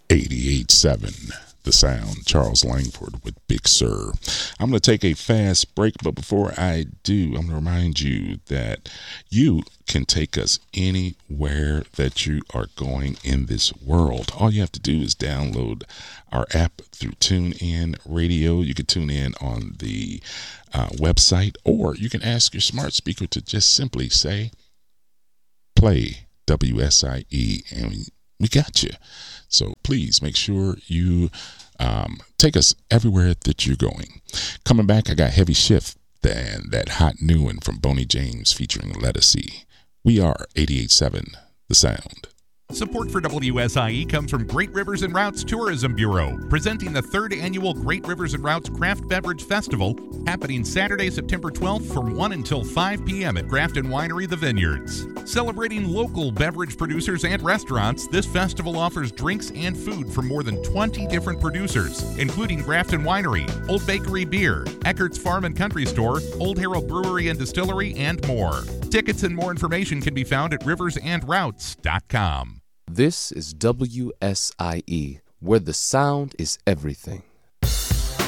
88.7 The Sound. Charles Langford with Big Sur. I'm going to take a fast break, but before I do, I'm going to remind you that you can take us anywhere that you are going in this world. All you have to do is download our app through TuneIn Radio. You can tune in on the website, or you can ask your smart speaker to just simply say, play WSIE, and we got you. So please make sure you take us everywhere that you're going. Coming back, I got Heavy Shift and that hot new one from Boney James featuring Lettucey. We are 88.7 The Sound. Support for WSIE comes from Great Rivers and Routes Tourism Bureau, presenting the 3rd Annual Great Rivers and Routes Craft Beverage Festival, happening Saturday, September 12th from 1 until 5 p.m. at Grafton Winery The Vineyards. Celebrating local beverage producers and restaurants, this festival offers drinks and food from more than 20 different producers, including Grafton Winery, Old Bakery Beer, Eckert's Farm and Country Store, Old Harold Brewery and Distillery, and more. Tickets and more information can be found at riversandroutes.com. This is WSIE, where the sound is everything.